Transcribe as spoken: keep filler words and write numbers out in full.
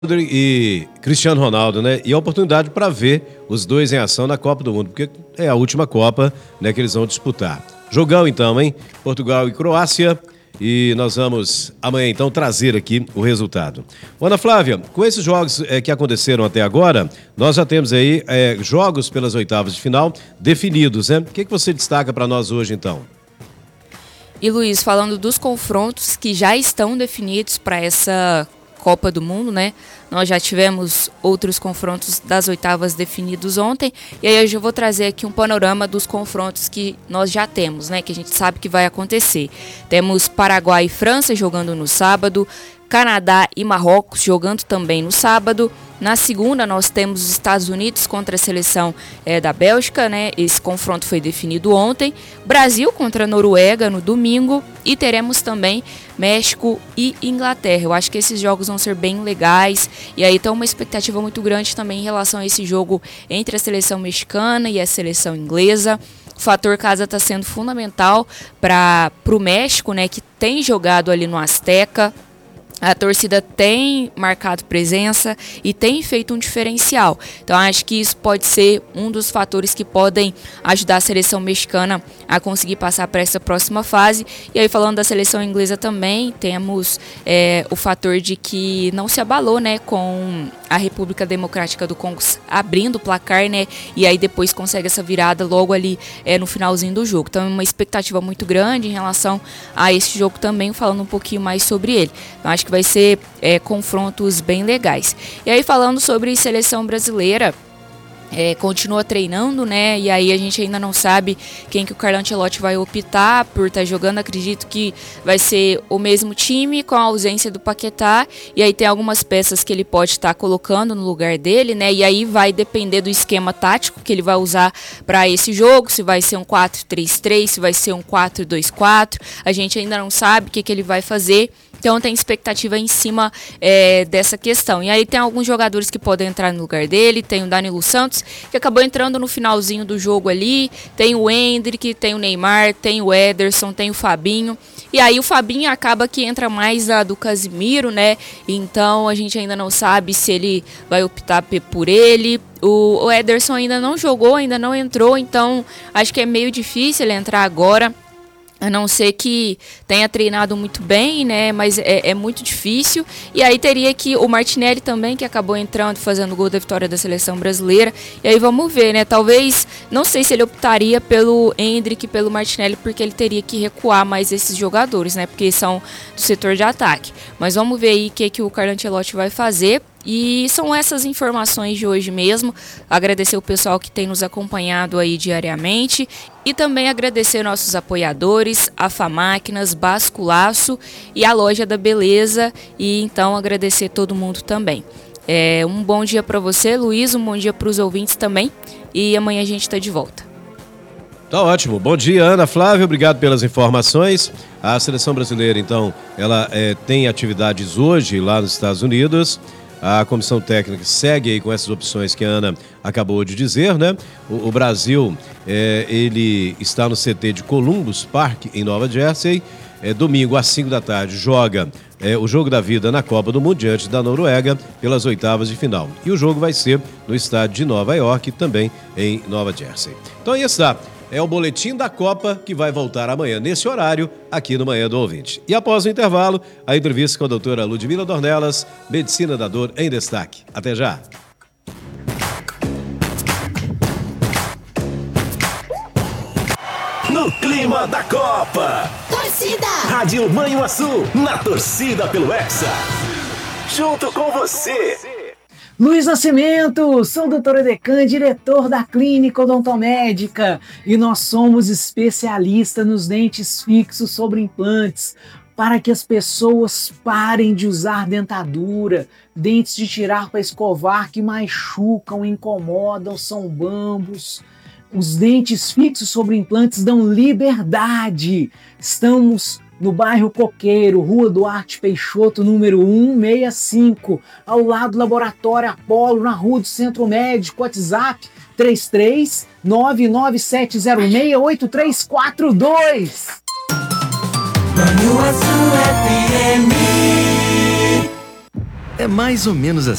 e Cristiano Ronaldo, né? E a oportunidade para ver os dois em ação na Copa do Mundo, porque é a última Copa, né, que eles vão disputar. Jogão então, hein? Portugal e Croácia. E nós vamos amanhã então trazer aqui o resultado. Ana Flávia, com esses jogos é, que aconteceram até agora, nós já temos aí é, jogos pelas oitavas de final definidos, né? O que, que você destaca para nós hoje então? E Luiz, falando dos confrontos que já estão definidos para essa Copa do Mundo, né? Nós já tivemos outros confrontos das oitavas definidos ontem, e aí eu já vou trazer aqui um panorama dos confrontos que nós já temos, né? Que a gente sabe que vai acontecer. Temos Paraguai e França jogando no sábado, Canadá e Marrocos jogando também no sábado. Na segunda, nós temos os Estados Unidos contra a seleção é, da Bélgica, né? Esse confronto foi definido ontem. Brasil contra a Noruega no domingo. E teremos também México e Inglaterra. Eu acho que esses jogos vão ser bem legais. E aí tem uma expectativa muito grande também em relação a esse jogo entre a seleção mexicana e a seleção inglesa. O fator casa está sendo fundamental para o México, né? Que tem jogado ali no Azteca. A torcida tem marcado presença e tem feito um diferencial. Então, acho que isso pode ser um dos fatores que podem ajudar a seleção mexicana a conseguir passar para essa próxima fase. E aí, falando da seleção inglesa também, temos é, o fator de que não se abalou, né, com a República Democrática do Congo abrindo o placar, né, e aí depois consegue essa virada logo ali é, no finalzinho do jogo. Então, é uma expectativa muito grande em relação a esse jogo também, falando um pouquinho mais sobre ele. Então, acho que vai ser é, confrontos bem legais. E aí, falando sobre seleção brasileira, é, continua treinando, né? E aí a gente ainda não sabe quem que o Carlo Ancelotti vai optar por estar tá jogando. Acredito que vai ser o mesmo time com a ausência do Paquetá. E aí tem algumas peças que ele pode estar tá colocando no lugar dele, né? E aí vai depender do esquema tático que ele vai usar para esse jogo. Se vai ser um quatro três três, se vai ser um quatro dois quatro. A gente ainda não sabe o que, que ele vai fazer. Então tem expectativa em cima é, dessa questão. E aí tem alguns jogadores que podem entrar no lugar dele. Tem o Danilo Santos, que acabou entrando no finalzinho do jogo ali. Tem o Endrick, tem o Neymar, tem o Ederson, tem o Fabinho. E aí o Fabinho acaba que entra mais a do Casimiro, né? Então a gente ainda não sabe se ele vai optar por ele. O, o Ederson ainda não jogou, ainda não entrou. Então acho que é meio difícil ele entrar agora. A não ser que tenha treinado muito bem, né? Mas é, é muito difícil. E aí teria que o Martinelli também, que acabou entrando, fazendo o gol da vitória da seleção brasileira. E aí vamos ver, né? Talvez, não sei se ele optaria pelo Endrick, pelo Martinelli, porque ele teria que recuar mais esses jogadores, né? Porque são do setor de ataque. Mas vamos ver aí o que, que o Carlo Ancelotti vai fazer. E são essas informações de hoje mesmo. Agradecer o pessoal que tem nos acompanhado aí diariamente e também agradecer nossos apoiadores, a Famáquinas, Basculaço e a Loja da Beleza, e então agradecer todo mundo também. É, um bom dia para você, Luiz, um bom dia para os ouvintes também, e amanhã a gente está de volta. Tá ótimo. Bom dia, Ana Flávia. Obrigado pelas informações. A seleção brasileira, então, ela é, tem atividades hoje lá nos Estados Unidos. A comissão técnica segue aí com essas opções que a Ana acabou de dizer, né? O, o Brasil, é, ele está no C T de Columbus Park, em Nova Jersey. É, domingo, às cinco da tarde, joga é, o jogo da vida na Copa do Mundo, diante da Noruega, pelas oitavas de final. E o jogo vai ser no estádio de Nova York, também em Nova Jersey. Então aí está. É o boletim da Copa que vai voltar amanhã, nesse horário, aqui no Manhã do Ouvinte. E após o intervalo, a entrevista com a doutora Ludmila Dornelas, Medicina da Dor em Destaque. Até já! No clima da Copa! Torcida! Rádio Manhuaçu, na torcida pelo Hexa. Junto com você! Luiz Nascimento, sou o doutor Edecan, diretor da Clínica Odontomédica, e nós somos especialistas nos dentes fixos sobre implantes, para que as pessoas parem de usar dentadura, dentes de tirar para escovar que machucam, incomodam, são bambos. Os dentes fixos sobre implantes dão liberdade. Estamos no bairro Coqueiro, Rua Duarte Peixoto, número cento e sessenta e cinco, ao lado do Laboratório Apolo, na Rua do Centro Médico. WhatsApp três três nove nove sete zero seis oito três quatro dois. Manhuaçu F M. É mais ou menos assim.